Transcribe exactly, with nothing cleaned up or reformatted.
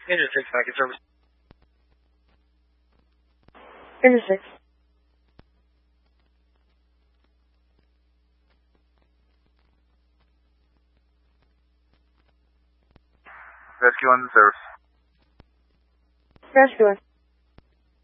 Engine six, back in service. Engine six. Rescue on the service. Rescue one.